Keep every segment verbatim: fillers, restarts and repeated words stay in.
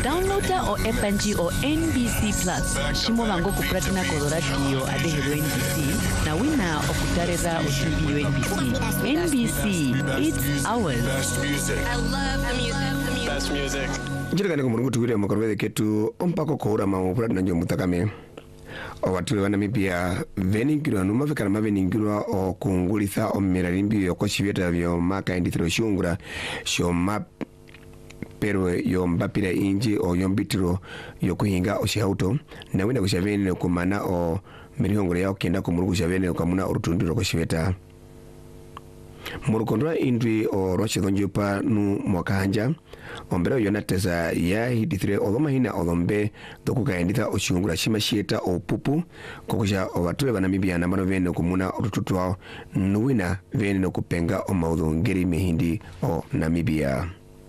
Downloada o F N G o N B C Plus. Shimo bango kupratina koloratio adehelo N B C. Na wina okutareza otubi N B C. N B C, it's ours. I love the music. Best music. Njira kaniko mungu tuwile mwakarwele ketu ompako kuhura mamu na njo mutakame. O watu wana mipia veningirwa numa vikana maveningirwa o kungulitha o mirarimbi yo koshiveta vyo maka indithiro shungura sho map pero yo mbapira inji o yo mbitiro yo kuhinga o shihauto na wina kushavene kumana o mirihongore yao kenda kumuru kushavene kumuna urutundiro koshiveta Murukondwa indwi o roche donjupa nu mwakahanja ombero yona tesa ya hidithire odoma hina odombe dokuka enditha o shungura shima shieta o pupu kokusha o watule wa Namibia na mano vene kumuna urututuwa nuwina vene no kupenga o maudhu ngeri mehindi o Namibia.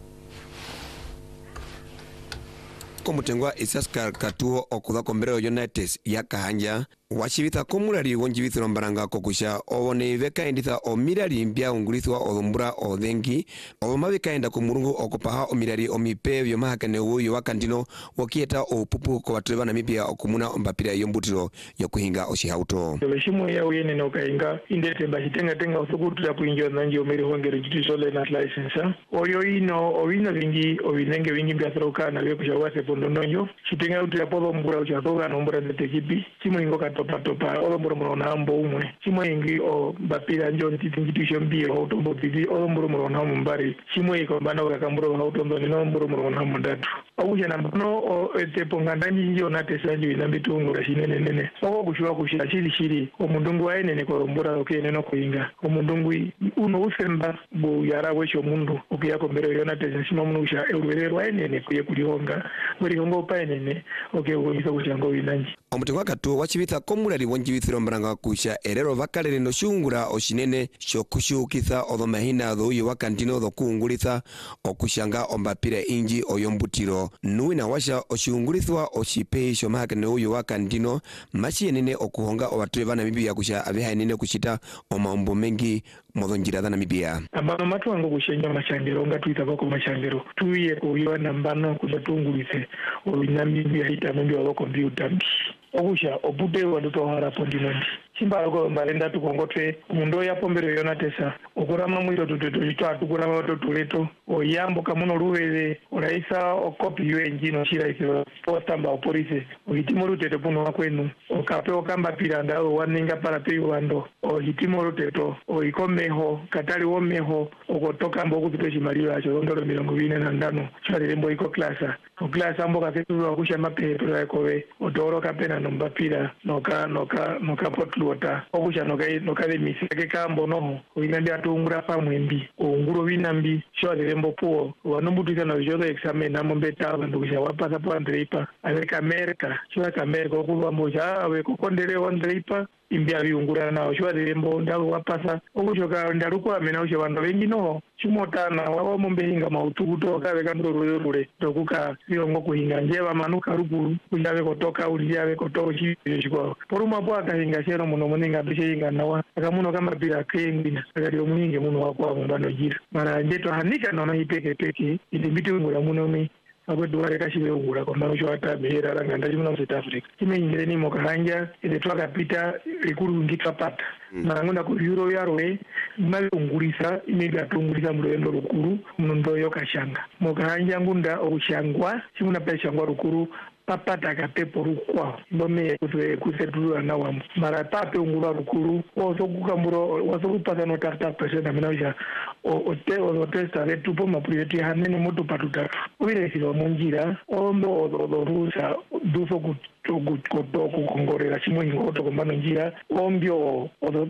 Komutengwa isaskar katuo okudha kombero United ya kahanja wachivitha komurari wonjivithiro mbaranga kokusha owone veka enditha o mirari mbia ungulithwa odhumbura o dhengi ovoma veka enda kumurungu okupaha o mirari o mipe vyo mahakane uyo wakandino wakieta o pupu kwa watuleva Namibia okumuna ombapira yombutiro yokuhinga o shihauto. Shimu ya uyene na ukainga indete mba hitenga tenga usukutu ya kuinjio nanji omeri hongere jitisole na license. Oyo ino owina vingi owinenge vingi mbia throka na vyo kushawase pondo nonyo. Shitenga utu ya podo mbura uchatoka na mbura ndetekipi. Shimu ingo topa topa olo mbura mbura na ambo umwe chimo ingi o bapira njo ntiti njitisho mbio hauto mbopiti olo mbura mbura na ambo mbari chimo iko mbana waka mbura hauto mbani na mbura mbura na ambo ndatu Okusha na mbano o tepo ngandani njo na tesanju inambitu ngura shinene nene Oko kushiwa kushira shiri shiri o mundungu wa ene neko mbura oke neno kuinga o mundungu uno usemba bu yara wesho mundu oke yako mbero yona tesa shima munu usha euruwereru wa ene kuye kulihonga weri hongo upa ene oke ukomisa kushango winanji Omutengwa katuo wachivitha komurari wonjivithiro mbaranga kusha erero vakalere no shungura o shinene shokushukitha odhoma hina dhuyo wakandino dhokungulitha okushanga ombapira inji oyombutiro nuwina washa oshungulithwa oshipehi shomahakane uyo wakandino machi yenene okuhonga owatule va Namibia kusha aveha yenene kushita omaumbo mengi modonjira dha Namibia. Ambano matu wangu kushenya machandero nga tuita bako machandero tuye kuhiwa nambano kusatungulithe o Namibia hita Namibia wako mbiu tambi Okusha obute waduto harapo ndinondi Chimba loko mbalenda tukongotwe Mundo ya pombero yona tesa Okurama mwito tututulitua Tukurama tutuleto Oyambo kamuno ruwele Oraisa okopi yue njino shira isi Postamba opolise Ohitimoru tete puno wakwenu Okape okamba piranda Owaninga para peyu wando Ohitimoru teto Oikomeho Katari womeho Okotoka mboku tupeshi mariyo Acho ondoro milongo vine na ndano Chwari lembo iko klasa O klasa mboka setu wakusha mape Pura ekowe Otoro kapena nombapira Noka noka noka potlu Ota okusha noka noka de miseke kambo no winandi atungura pamwembi onguro winambi shwa lembo po wanombutuka na jodo examen na mombeta bandukisha wapasa po andreipa avec America shwa America okuba moja awe kokondere ondreipa imbia biungura na shwa lembo ndawo wapasa okushoka ndaruko amena ushe bando bengi no chimotana wabo mombehinga mautukuto kabe kandoro rure dokuka biongo kuhinga njeba manuka ruguru kujabe kotoka ulijabe kotoshi shiko poruma po akahinga shero muno muninga bishinga nawa akamuno kama bila kengina akari omuninge muno wakwa mbano jira mara njeto hanika naona ipeke peke ilibiti ngura muno mi Abo duware kashibe ugura kwa mausho hata behera ranga ndaji muna South Africa. Kime ingere ni mokahanja ile tuwa kapita likuru ngitwa pata. Mm. Marangona ku euro yarwe mali ungurisa imega tungurisa mloendo rukuru mnundo yoka shanga. Mokahanja ngunda okushangwa simuna pesa shangwa rukuru papata kapepo rukwa mbome kutwe kusetulwa na wa mara pape ungura rukuru waso kukamuro waso kupata no tarta pesa na minausha o te o testa retu po maprieti hanene moto patutatu ubire silo munjira ombo o rusa dufo ku kuto kukongorera chimo ingoto kombano njira ombyo o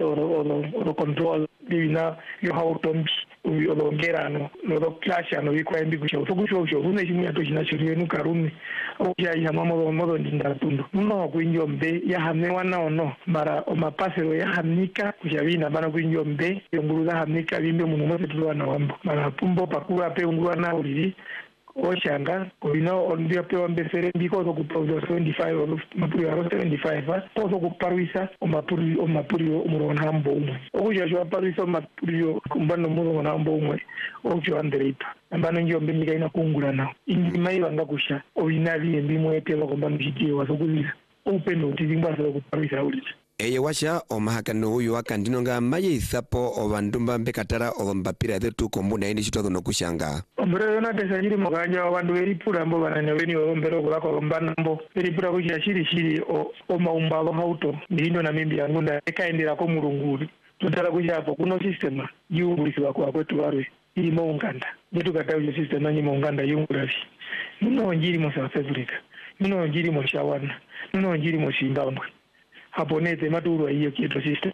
o control divina yo hautombi uyolongerano no klasha no ikwa embi kusha utokusho une chimu yato chinachiriwe nukaruni oja ya mamo modo ndindatundu no kuinjombe ya hamnewa naono mara o mapasero ya hamnika kushavina bana kuinjombe yonguruza hamnika bimbe muno mose tulwa na wambo mara pumbo pakura pe ungurwa na uri Oshanga, kubino ondia pewa mbefere mbiko ozo kupauza seventy-five or mapuri aro seventy-five ozo kuparwisa o mapuri o mapuri o murona hambo umwe. Okuja jwa parwisa o mapuri o kumbano murona hambo umwe. Okuja andreipa. nambano njombe ndikaina kungula nawo indimai vanga kusha oinaviye ndimweteva komba mchitiwa sokulira upendo kuti ndimbasala kupamisa ulira eye washa omahakano uyu akandinonga maye isapo ovandumba mbekatara ovombapira thetu kombuna ini chitotho nokushanga ombero yona tesa chiri mukanja wabandu veripura mbo bananya weni ombero kulako ombanambo veripura kuchira shiri shiri omaumba hauto ndindo na mimbi yanunda ekaendera ko mulunguli tutala kuchapo kuno system yungulisiwa kwa kwetu warwe ili maunganda yetu katayo system nanyi maunganda yungulafi nuno njiri mo South Africa nuno njiri mo Shawana nuno njiri mo Zimbabwe hapo nete maturu hiyo kieto system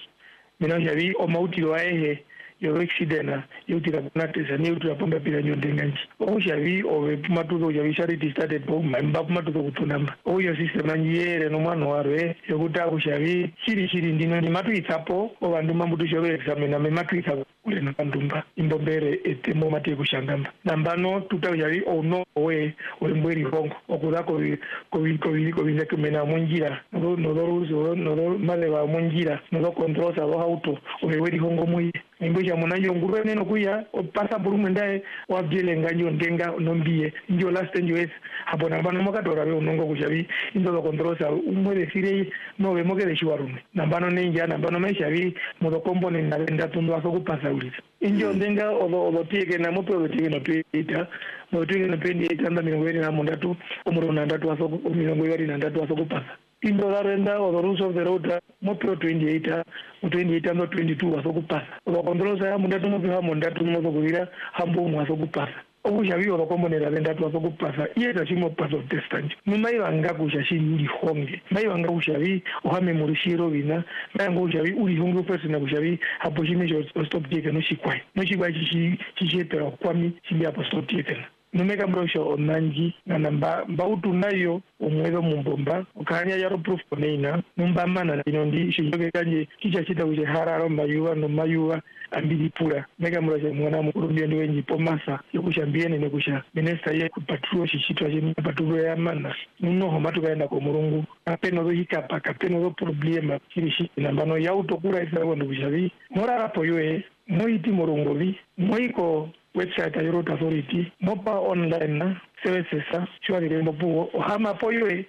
mina javi o mautiro aehe yo accident yo tira kunatesa ni utura pomba pira nyondenganji o javi o maturu javi charity started bo mamba maturu kutunamba o yo system anjere no mwana warwe yo kutaku javi chiri chiri ndino ni matu itsapo o vandu mambutu jove examina me matu itsapo kule na ndumba imbombere etemo mate kushangamba nambano tuta javi o no we o mbweri hongo okudako ko ko ko kumena munjira no no ruzo no male ba munjira no control sa auto o weri hongo muyi imbuja munayo ngurwe neno kuya opasa burumu ndaye wabjele nganyo ndenga nombiye njo last njo habona bana mokadora be unongo kujabi indolo kontrosa umwele sire no be mogere shiwarume nambano ninja nambano meshabi mudo kombo nenda ndatundu aso kupasa ulisa injo ndenga odo odo tieke na moto odo tieke no tuita no tieke no pendi itanda milongweni na mondatu omuro na ndatu aso milongweni na ndatu aso kupasa indo larenda o the rules of the road moto twenty-eight o twenty-eight no twenty-two waso kupasa o control sa mundatu mo ha mundatu mo kuira hambo mo waso kupasa obushabi o kombonera lenda waso kupasa yeta chimo paso testant mumai vanga kushashi uri honge mai vanga kushabi o ha memorishiro bina mai vanga kushabi uri honge person na kushabi hapo chimejo stop take no shikwai no shikwai chichi chichetera kwami chimbia po stop take numeka mrosho onanji na namba mbautu nayo umwezo mumbomba ukanya yaro proof koneina numba mana inondi shinjoke kanje kicha chita uje hararo mbayuwa no mayuwa ambili pura meka mrosho mwana mkurumia ndiwe njipo masa yokushambiene nekusha minesta ye kupatruo shishitwa jini patruo ya mana nuno homatu kaenda kwa murungu kapeno zo hikapa kapeno zo problema kirishi nambano ya utokura isa wandu kushavi mora rapo yoe moiti murungovi moiko website ya Road Authority mopa online services chwali rembo buo hama poyo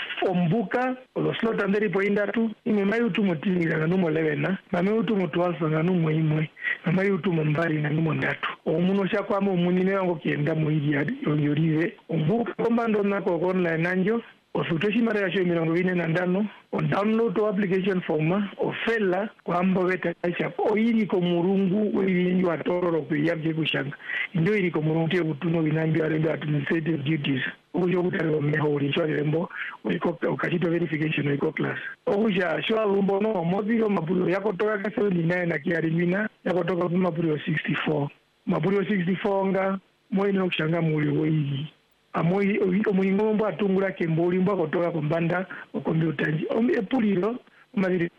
ombuka lo slot anderi poinda tu ime mai utumo tinira na numo levena na me utumo twelve na numo imwe na mai utumo mbali na numo ndatu omuno sha kwa mu munine wango kienda mu idia yorize ombuka kombando nako online nanjo osutoshi mara ya show mirongo ine na ndano o download to application form o fella kwa ambo weta aisha o iri ko murungu wiri nyu atoro ku yabje kushanga ndo iri ko murungu te utuno binambi arenda administrative duties ujo kutaro mehori cho rembo uko ukachito verification uko class uja show lumbo no mobile mabulo yako toka ka seventy-nine na kiarimina yako toka kuma mabulo sixty-four mabulo sixty-four nga moyo kushanga muri woi amoi omulingo mbo atungula kemboli mbo akotoka kombanda okombyutanji epuliro mabiri